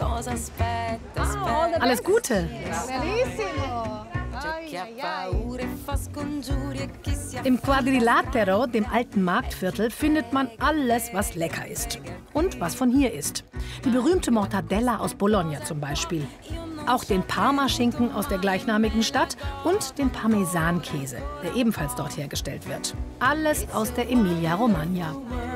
Alles Gute! Bellissimo! Im Quadrilatero, dem alten Marktviertel, findet man alles, was lecker ist. Und was von hier ist. Die berühmte Mortadella aus Bologna zum Beispiel. Auch den Parmaschinken aus der gleichnamigen Stadt und den Parmesankäse, der ebenfalls dort hergestellt wird. Alles aus der Emilia-Romagna.